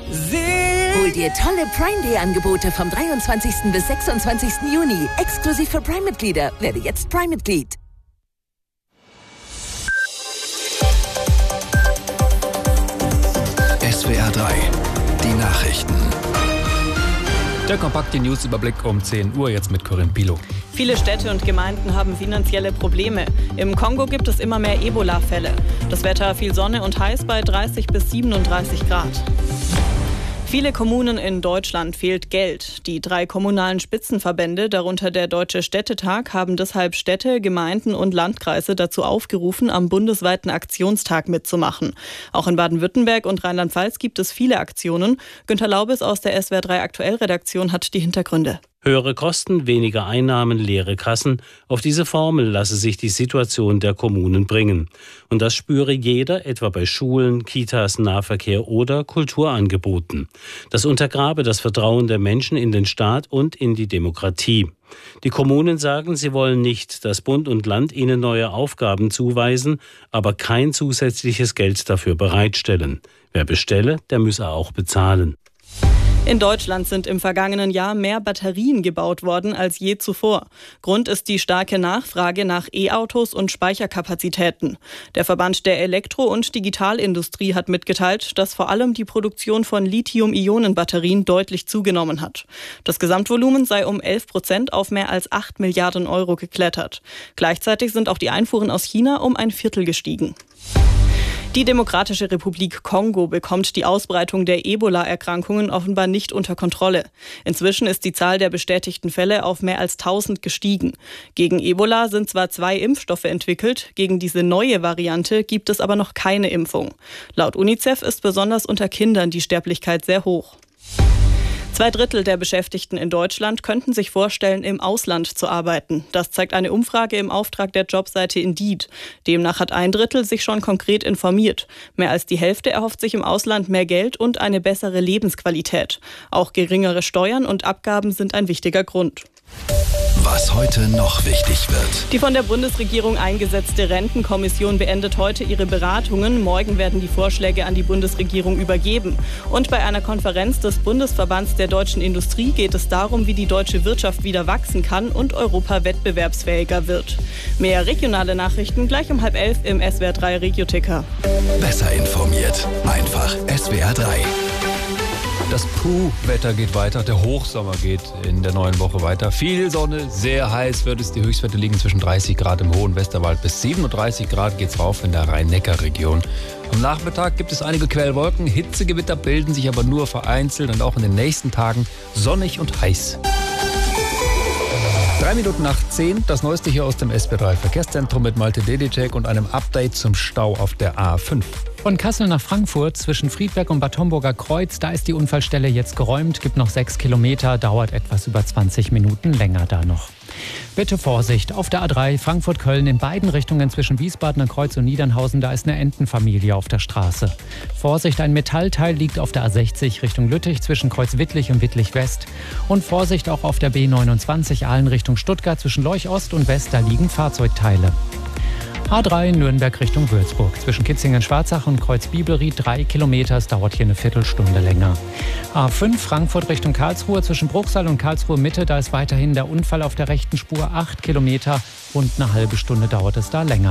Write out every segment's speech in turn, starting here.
Hol dir tolle Prime-Day-Angebote vom 23. bis 26. Juni. Exklusiv für Prime-Mitglieder. Werde jetzt Prime-Mitglied. SWR 3, die Nachrichten. Der kompakte News-Überblick um 10 Uhr, jetzt mit Corinne Bilo. Viele Städte und Gemeinden haben finanzielle Probleme. Im Kongo gibt es immer mehr Ebola-Fälle. Das Wetter viel Sonne und heiß bei 30 bis 37 Grad. Viele Kommunen in Deutschland fehlt Geld. Die 3 kommunalen Spitzenverbände, darunter der Deutsche Städtetag, haben deshalb Städte, Gemeinden und Landkreise dazu aufgerufen, am bundesweiten Aktionstag mitzumachen. Auch in Baden-Württemberg und Rheinland-Pfalz gibt es viele Aktionen. Günter Laubes aus der SWR 3 Aktuell-Redaktion hat die Hintergründe. Höhere Kosten, weniger Einnahmen, leere Kassen. Auf diese Formel lasse sich die Situation der Kommunen bringen. Und das spüre jeder, etwa bei Schulen, Kitas, Nahverkehr oder Kulturangeboten. Das untergrabe das Vertrauen der Menschen in den Staat und in die Demokratie. Die Kommunen sagen, sie wollen nicht, dass Bund und Land ihnen neue Aufgaben zuweisen, aber kein zusätzliches Geld dafür bereitstellen. Wer bestelle, der müsse auch bezahlen. In Deutschland sind im vergangenen Jahr mehr Batterien gebaut worden als je zuvor. Grund ist die starke Nachfrage nach E-Autos und Speicherkapazitäten. Der Verband der Elektro- und Digitalindustrie hat mitgeteilt, dass vor allem die Produktion von Lithium-Ionen-Batterien deutlich zugenommen hat. Das Gesamtvolumen sei um 11% auf mehr als 8 Milliarden Euro geklettert. Gleichzeitig sind auch die Einfuhren aus China um ein Viertel gestiegen. Die Demokratische Republik Kongo bekommt die Ausbreitung der Ebola-Erkrankungen offenbar nicht unter Kontrolle. Inzwischen ist die Zahl der bestätigten Fälle auf mehr als 1000 gestiegen. Gegen Ebola sind zwar 2 Impfstoffe entwickelt, gegen diese neue Variante gibt es aber noch keine Impfung. Laut UNICEF ist besonders unter Kindern die Sterblichkeit sehr hoch. 2/3 der Beschäftigten in Deutschland könnten sich vorstellen, im Ausland zu arbeiten. Das zeigt eine Umfrage im Auftrag der Jobseite Indeed. Demnach hat 1/3 sich schon konkret informiert. Mehr als die Hälfte erhofft sich im Ausland mehr Geld und eine bessere Lebensqualität. Auch geringere Steuern und Abgaben sind ein wichtiger Grund. Was heute noch wichtig wird. Die von der Bundesregierung eingesetzte Rentenkommission beendet heute ihre Beratungen. Morgen werden die Vorschläge an die Bundesregierung übergeben. Und bei einer Konferenz des Bundesverbands der deutschen Industrie geht es darum, wie die deutsche Wirtschaft wieder wachsen kann und Europa wettbewerbsfähiger wird. Mehr regionale Nachrichten gleich um 10:30 im SWR 3 Regioticker. Besser informiert. Einfach SWR 3. Das Puh-Wetter geht weiter, der Hochsommer geht in der neuen Woche weiter. Viel Sonne, sehr heiß wird es. Die Höchstwerte liegen zwischen 30 Grad im hohen Westerwald bis 37 Grad geht's rauf in der Rhein-Neckar-Region. Am Nachmittag gibt es einige Quellwolken, Hitzegewitter bilden sich aber nur vereinzelt und auch in den nächsten Tagen sonnig und heiß. 3 Minuten nach 10, das Neueste hier aus dem SB3 Verkehrszentrum mit Malte Dedicek und einem Update zum Stau auf der A5. Von Kassel nach Frankfurt zwischen Friedberg und Bad Homburger Kreuz, da ist die Unfallstelle jetzt geräumt, gibt noch 6 Kilometer, dauert etwas über 20 Minuten länger da noch. Bitte Vorsicht, auf der A3 Frankfurt-Köln in beiden Richtungen zwischen Wiesbadener Kreuz und Niedernhausen, da ist eine Entenfamilie auf der Straße. Vorsicht, ein Metallteil liegt auf der A60 Richtung Lüttich zwischen Kreuz-Wittlich und Wittlich-West. Und Vorsicht auch auf der B29 Aalen Richtung Stuttgart zwischen Leuch Ost und West, da liegen Fahrzeugteile. A3 Nürnberg Richtung Würzburg. Zwischen Kitzingen-Schwarzach und Kreuz-Bibelried 3 Kilometer. Es dauert hier eine Viertelstunde länger. A5 Frankfurt Richtung Karlsruhe. Zwischen Bruchsal und Karlsruhe Mitte. Da ist weiterhin der Unfall auf der rechten Spur. 8 Kilometer. Rund eine halbe Stunde dauert es da länger.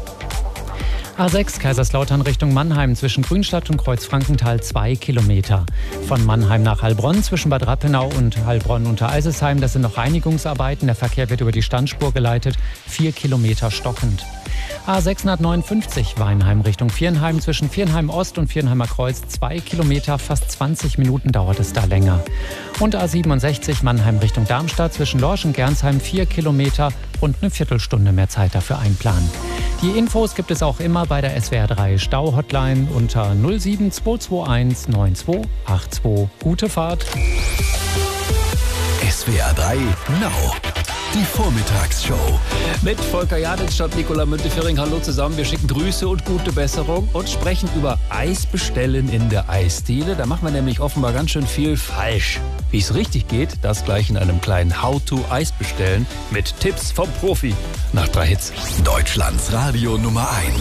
A6 Kaiserslautern Richtung Mannheim zwischen Grünstadt und Kreuzfrankenthal 2 Kilometer. Von Mannheim nach Heilbronn zwischen Bad Rappenau und Heilbronn unter Eisesheim. Das sind noch Reinigungsarbeiten. Der Verkehr wird über die Standspur geleitet. 4 Kilometer stockend. A659 Weinheim Richtung Viernheim zwischen Viernheim Ost und Viernheimer Kreuz 2 Kilometer, fast 20 Minuten dauert es da länger. Und A67 Mannheim Richtung Darmstadt zwischen Lorsch und Gernsheim 4 Kilometer, rund eine Viertelstunde mehr Zeit dafür einplanen. Die Infos gibt es auch immer bei der SWR 3 Stau-Hotline unter 07221 9282. Gute Fahrt! SWR 3 Now. Die Vormittagsshow. Mit Volker Jaditz statt Nicola Müntefering. Hallo zusammen. Wir schicken Grüße und gute Besserung und sprechen über Eisbestellen in der Eisdiele. Da machen wir nämlich offenbar ganz schön viel falsch. Wie es richtig geht, das gleich in einem kleinen How-to-Eis bestellen mit Tipps vom Profi. Nach 3 Hits. Deutschlands Radio Nummer 1.